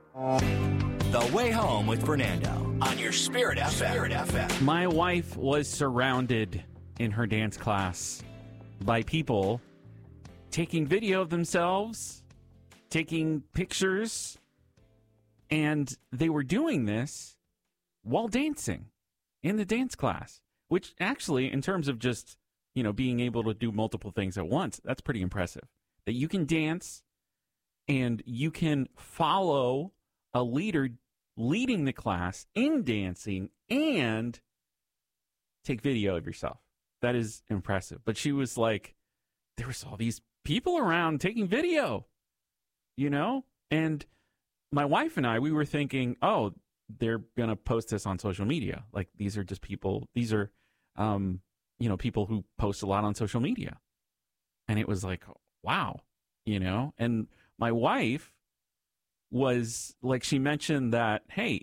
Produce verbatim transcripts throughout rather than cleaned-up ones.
The Way Home with Fernando on your Spirit F M. Spirit F M. My wife was surrounded in her dance class by people taking video of themselves, taking pictures, and they were doing this while dancing in the dance class, which actually, in terms of just, you know, being able to do multiple things at once, that's pretty impressive. That you can dance and you can follow a leader leading the class in dancing and take video of yourself. That is impressive. But she was like, there was all these people around taking video, you know? And my wife and I, we were thinking, oh, they're going to post this on social media. Like, these are just people, these are, um, you know, people who post a lot on social media. And it was like, wow, you know? And my wife was like, she mentioned that, hey,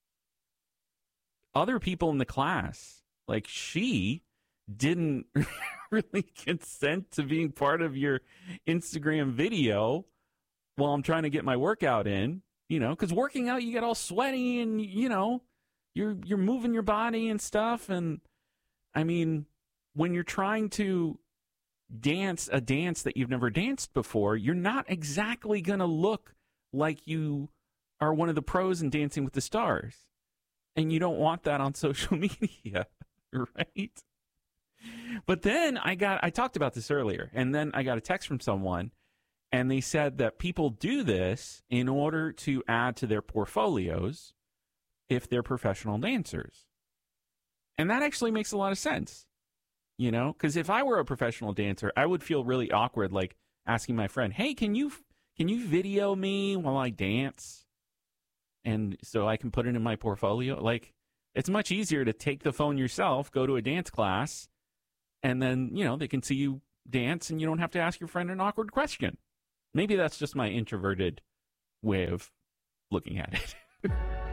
other people in the class, like, she didn't really consent to being part of your Instagram video while I'm trying to get my workout in, you know, because working out, you get all sweaty and, you know, you're you're moving your body and stuff. And I mean, when you're trying to dance a dance that you've never danced before, you're not exactly going to look like you are one of the pros in Dancing with the Stars. And you don't want that on social media, right? But then I got, I talked about this earlier, and then I got a text from someone, and they said that people do this in order to add to their portfolios if they're professional dancers. And that actually makes a lot of sense, you know, because if I were a professional dancer, I would feel really awkward, like asking my friend, hey, can you, can you video me while I dance? And so I can put it in my portfolio. Like, it's much easier to take the phone yourself, go to a dance class, and then, you know, they can see you dance and you don't have to ask your friend an awkward question. Maybe that's just my introverted way of looking at it.